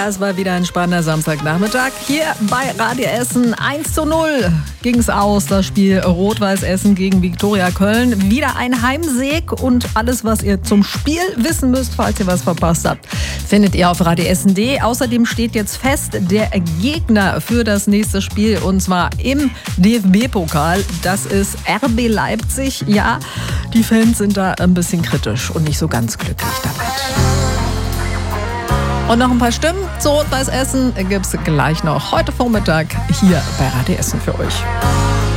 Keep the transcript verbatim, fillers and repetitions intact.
Ja, es war wieder ein spannender Samstagnachmittag. Hier bei Radio Essen eins zu null ging es aus, das Spiel Rot-Weiß Essen gegen Viktoria Köln. Wieder ein Heimsieg und alles, was ihr zum Spiel wissen müsst, falls ihr was verpasst habt, findet ihr auf radio essen punkt de. Außerdem steht jetzt fest der Gegner für das nächste Spiel und zwar im D F B-Pokal. Das ist R B Leipzig. Ja, die Fans sind da ein bisschen kritisch und nicht so ganz glücklich damit. Und noch ein paar Stimmen zu Rot-Weiß Essen gibt es gleich noch heute Vormittag hier bei Radio Essen für euch.